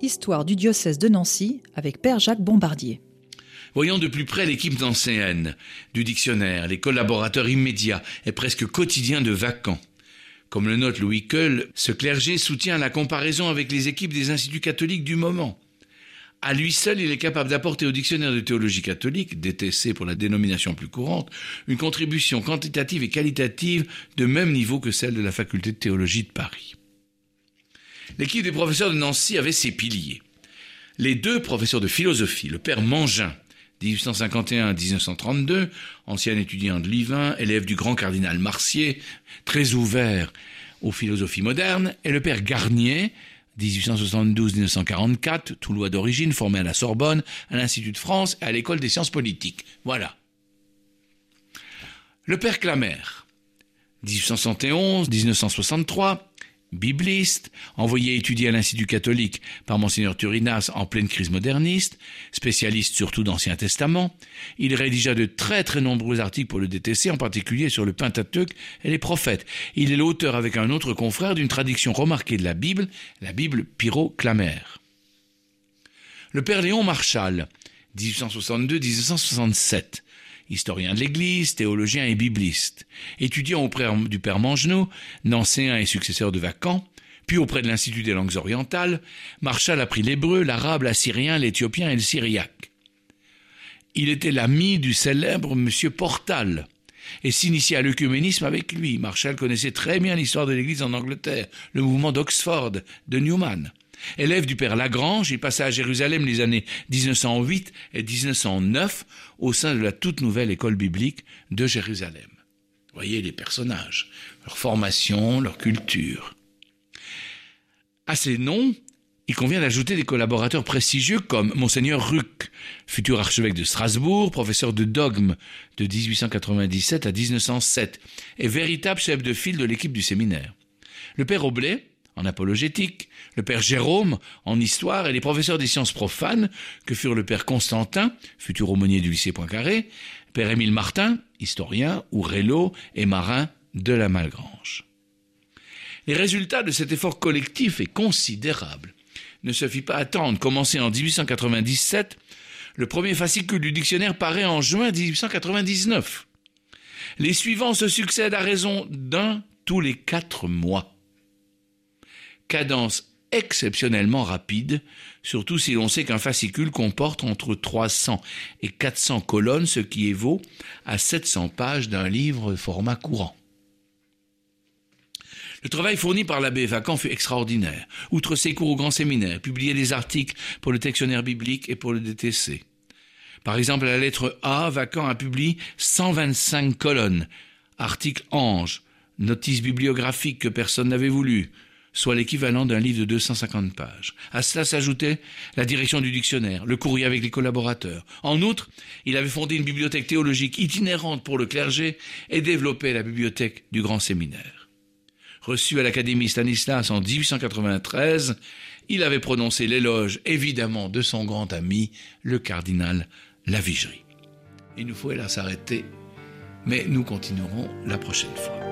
Histoire du diocèse de Nancy avec Père Jacques Bombardier. Voyons de plus près l'équipe nancéenne du dictionnaire, les collaborateurs immédiats et presque quotidiens de Vacant. Comme le note Louis Keul, ce clergé soutient la comparaison avec les équipes des instituts catholiques du moment. À lui seul, il est capable d'apporter au dictionnaire de théologie catholique, DTC pour la dénomination plus courante, une contribution quantitative et qualitative de même niveau que celle de la faculté de théologie de Paris. L'équipe des professeurs de Nancy avait ses piliers. Les deux professeurs de philosophie, le père Mangin, 1851-1932, ancien étudiant de Ливin, élève du grand cardinal Marcier, très ouvert aux philosophies modernes, et le père Garnier, 1872-1944, toulois d'origine, formé à la Sorbonne, à l'Institut de France et à l'École des sciences politiques. Voilà. Le père Clamer, 1871-1963, bibliste, envoyé étudier à l'Institut catholique par Monseigneur Turinas en pleine crise moderniste, spécialiste surtout d'Ancien Testament, il rédigea de très très nombreux articles pour le DTC, en particulier sur le Pentateuque et les prophètes. Il est l'auteur avec un autre confrère d'une traduction remarquée de la Bible Pirot-Clamer. Le père Léon Marchal, 1862-1967, historien de l'Église, théologien et bibliste, étudiant auprès du père Mangenot, nancéen et successeur de Vacant, puis auprès de l'Institut des langues orientales, Marchal apprit l'hébreu, l'arabe, l'assyrien, l'éthiopien et le syriaque. Il était l'ami du célèbre monsieur Portal et s'initiait à l'œcuménisme avec lui. Marchal connaissait très bien l'histoire de l'Église en Angleterre, le mouvement d'Oxford, de Newman. Élève du père Lagrange, il passa à Jérusalem les années 1908 et 1909 au sein de la toute nouvelle école biblique de Jérusalem. Voyez les personnages, leur formation, leur culture. À ces noms, il convient d'ajouter des collaborateurs prestigieux comme Monseigneur Ruck, futur archevêque de Strasbourg, professeur de dogme de 1897 à 1907 et véritable chef de file de l'équipe du séminaire. Le père Oblet, en apologétique, le père Jérôme en histoire et les professeurs des sciences profanes que furent le père Constantin, futur aumônier du lycée Poincaré, père Émile Martin, historien, Ourello et marin de la Malgrange. Les résultats de cet effort collectif est considérable. Ne se fit pas attendre. Commencé en 1897, le premier fascicule du dictionnaire paraît en juin 1899. Les suivants se succèdent à raison d'un tous les 4 mois. Cadence exceptionnellement rapide, surtout si l'on sait qu'un fascicule comporte entre 300 et 400 colonnes, ce qui évaut à 700 pages d'un livre format courant. Le travail fourni par l'abbé Vacant fut extraordinaire. Outre ses cours au grand séminaire, publiait des articles pour le textionnaire biblique et pour le DTC. Par exemple, à la lettre A, Vacant a publié 125 colonnes, articles anges, notices bibliographiques que personne n'avait voulu, soit l'équivalent d'un livre de 250 pages. À cela s'ajoutait la direction du dictionnaire, le courrier avec les collaborateurs. En outre, il avait fondé une bibliothèque théologique itinérante pour le clergé et développé la bibliothèque du grand séminaire. Reçu à l'Académie Stanislas en 1893, il avait prononcé l'éloge évidemment de son grand ami, le cardinal Lavigerie. Il nous faut hélas s'arrêter, mais nous continuerons la prochaine fois.